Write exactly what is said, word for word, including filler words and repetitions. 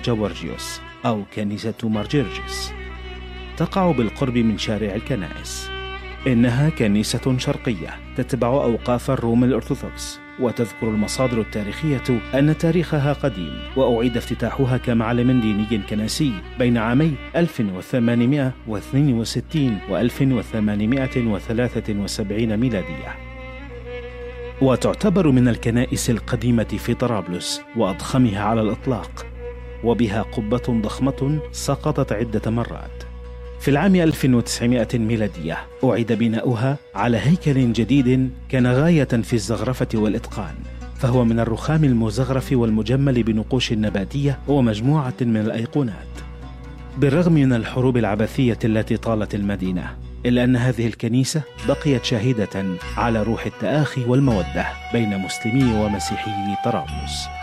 جورجيوس أو كنيسة مارجيرجس، تقع بالقرب من شارع الكنائس. إنها كنيسة شرقية تتبع أوقاف الروم الأرثوذكس، وتذكر المصادر التاريخية أن تاريخها قديم، وأعيد افتتاحها كمعلم ديني كنسي بين عامي ألف وثمانمائة واثنين وستين و ألف وثمانمائة وثلاثة وسبعين ميلادية، وتعتبر من الكنائس القديمة في طرابلس وأضخمها على الإطلاق، وبها قبة ضخمة سقطت عدة مرات. في العام ألف وتسعمائة ميلادية أعيد بناؤها على هيكل جديد كان غاية في الزخرفة والإتقان، فهو من الرخام المزخرف والمجمل بنقوش نباتية ومجموعة من الأيقونات. بالرغم من الحروب العبثية التي طالت المدينة، إلا أن هذه الكنيسة بقيت شاهدة على روح التآخي والمودة بين مسلمي ومسيحي طرابلس.